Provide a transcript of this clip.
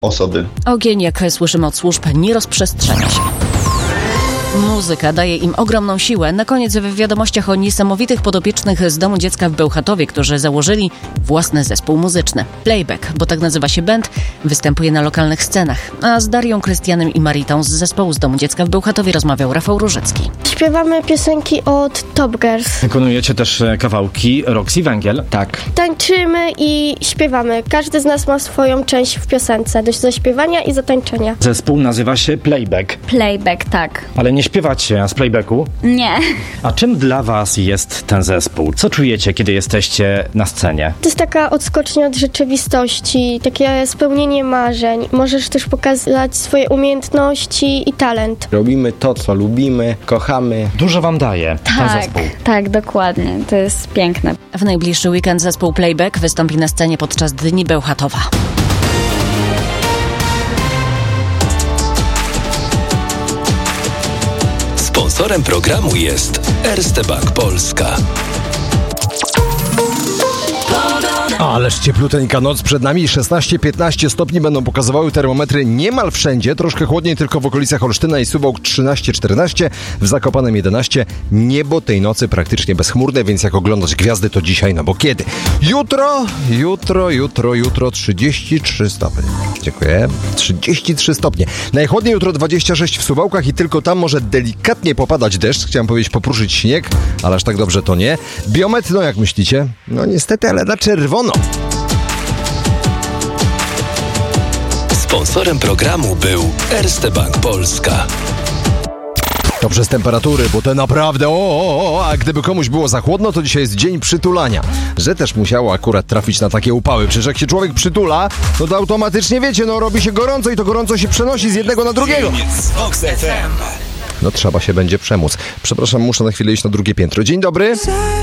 osoby. Ogień, jak słyszymy od służb, nie rozprzestrzenia się. Muzyka daje im ogromną siłę. Na koniec w wiadomościach o niesamowitych podopiecznych z Domu Dziecka w Bełchatowie, którzy założyli własny zespół muzyczny. Playback, bo tak nazywa się band, występuje na lokalnych scenach. A z Darią, Krystianem i Maritą z zespołu z Domu Dziecka w Bełchatowie rozmawiał Rafał Różycki. Śpiewamy piosenki od Top Girls. Wykonujecie też kawałki Roxy Węgiel. Tak. Tańczymy i śpiewamy. Każdy z nas ma swoją część w piosence do zaśpiewania i zatańczenia. Zespół nazywa się Playback. Playback, tak. Ale nie śpiewacie z playbacku? Nie. A czym dla was jest ten zespół? Co czujecie, kiedy jesteście na scenie? To jest taka odskocznia od rzeczywistości, takie spełnienie marzeń. Możesz też pokazać swoje umiejętności i talent. Robimy to, co lubimy, kochamy. Dużo wam daje ten zespół. Tak, dokładnie. To jest piękne. W najbliższy weekend zespół Playback wystąpi na scenie podczas Dni Bełchatowa. Sponsorem programu jest Erste Bank Polska. Ależ ciepluteńka noc przed nami, 16-15 stopni będą pokazywały termometry niemal wszędzie, troszkę chłodniej tylko w okolicach Olsztyna i Suwałk 13-14, w Zakopanem 11. Niebo tej nocy praktycznie bezchmurne, więc jak oglądać gwiazdy to dzisiaj, no bo kiedy? Jutro 33 stopnie. Dziękuję. 33 stopnie. Najchłodniej jutro 26 w Suwałkach i tylko tam może delikatnie popadać deszcz. Chciałem powiedzieć popruszyć śnieg, ale aż tak dobrze to nie. Biometr, no jak myślicie? No niestety, ale na czerwono. Sponsorem programu był Erste Bank Polska. To przez temperatury, bo to naprawdę a gdyby komuś było za chłodno, to dzisiaj jest dzień przytulania. Że też musiało akurat trafić na takie upały. Przecież jak się człowiek przytula, no to automatycznie wiecie, no robi się gorąco i to gorąco się przenosi z jednego na drugiego. No trzeba się będzie przemóc. Przepraszam, muszę na chwilę iść na drugie piętro. Dzień dobry.